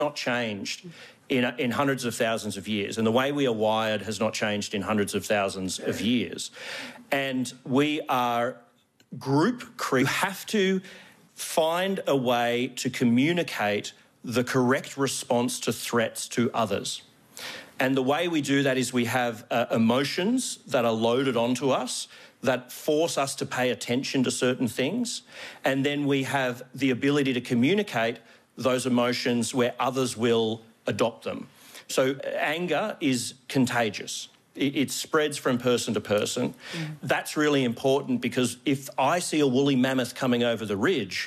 not changed in hundreds of thousands of years, and the way we are wired has not changed in hundreds of thousands of years. And we are you have to find a way to communicate the correct response to threats to others. And the way we do that is we have emotions that are loaded onto us that force us to pay attention to certain things. And then we have the ability to communicate those emotions where others will adopt them. So anger is contagious. It spreads from person to person. That's really important because if I see a woolly mammoth coming over the ridge,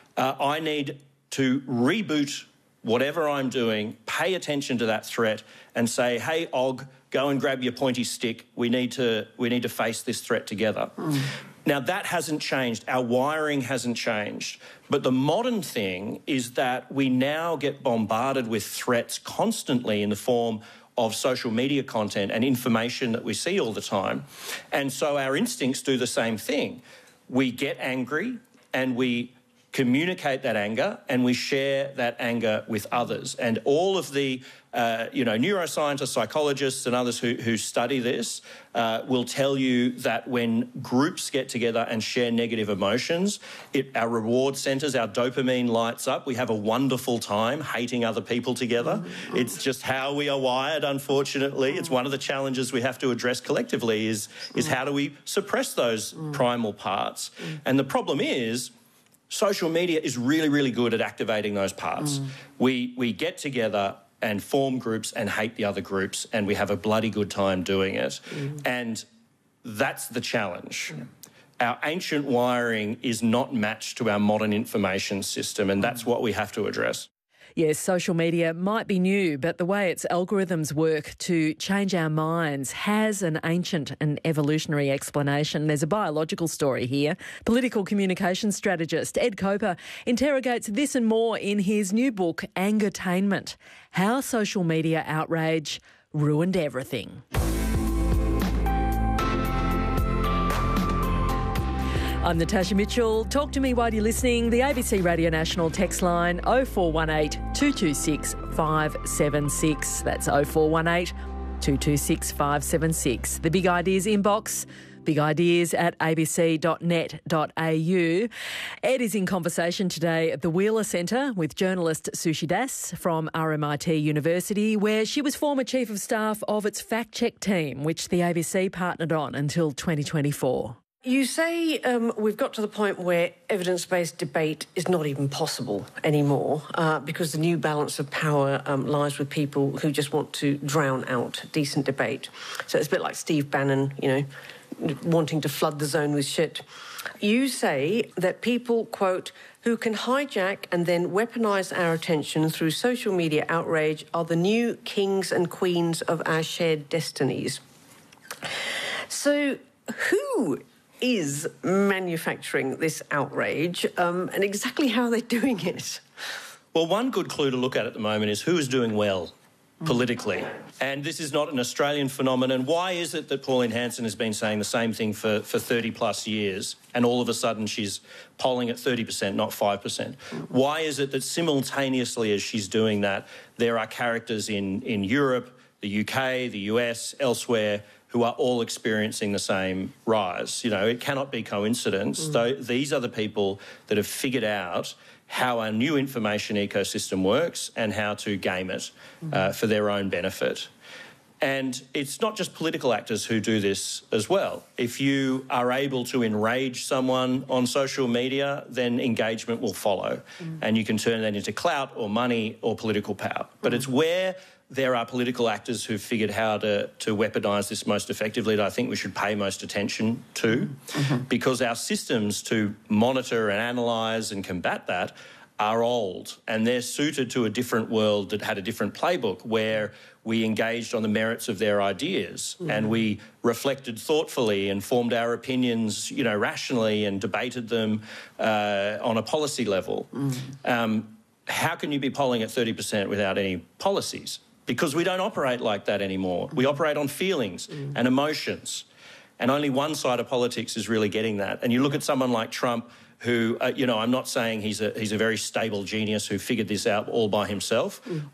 I need to reboot whatever I'm doing, pay attention to that threat and say, hey, Og, go and grab your pointy stick. We need to face this threat together. Now, that hasn't changed. Our wiring hasn't changed. But the modern thing is that we now get bombarded with threats constantly in the form of social media content and information that we see all the time. And so our instincts do the same thing. We get angry and we communicate that anger and we share that anger with others. And all of the neuroscientists, psychologists and others who study this will tell you that when groups get together and share negative emotions, our reward centres, our dopamine lights up. We have a wonderful time hating other people together. It's just how we are wired, unfortunately. It's one of the challenges we have to address collectively is how do we suppress those primal parts? And the problem is, social media is really, really good at activating those parts. We get together and form groups and hate the other groups, and we have a bloody good time doing it. And that's the challenge. Our ancient wiring is not matched to our modern information system, and that's what we have to address. Yes, social media might be new, but the way its algorithms work to change our minds has an ancient and evolutionary explanation. There's a biological story here. Political communication strategist Ed Koper interrogates this and more in his new book, Angertainment: How Social Media Outrage Ruined Everything. I'm Natasha Mitchell. Talk to me while you're listening. The ABC Radio National text line 0418 226 576. That's 0418 226 576. The Big Ideas inbox, bigideas@abc.net.au. Ed is in conversation today at the Wheeler Centre with journalist Sushi Das from RMIT University, where she was former Chief of Staff of its fact-check team, which the ABC partnered on until 2024. You say we've got to the point where evidence-based debate is not even possible anymore because the new balance of power lies with people who just want to drown out decent debate. So it's a bit like Steve Bannon, wanting to flood the zone with shit. You say that people, quote, who can hijack and then weaponise our attention through social media outrage are the new kings and queens of our shared destinies. So who is manufacturing this outrage and exactly how are they doing it? Well, one good clue to look at the moment is who is doing well politically. And this is not an Australian phenomenon. Why is it that Pauline Hanson has been saying the same thing for 30 plus years and all of a sudden she's polling at 30%, not 5%? Why is it that simultaneously as she's doing that, there are characters in Europe, the UK, the US, elsewhere, who are all experiencing the same rise? It cannot be coincidence. Though these are the people that have figured out how our new information ecosystem works and how to game it for their own benefit. And it's not just political actors who do this as well. If you are able to enrage someone on social media, then engagement will follow. And you can turn that into clout or money or political power. But it's where there are political actors who've figured how to weaponise this most effectively that I think we should pay most attention to, because our systems to monitor and analyse and combat that are old, and they're suited to a different world that had a different playbook where we engaged on the merits of their ideas and we reflected thoughtfully and formed our opinions, rationally and debated them on a policy level. How can you be polling at 30% without any policies? Because we don't operate like that anymore. We operate on feelings and emotions. And only one side of politics is really getting that. And you look at someone like Trump, who, I'm not saying he's a very stable genius who figured this out all by himself.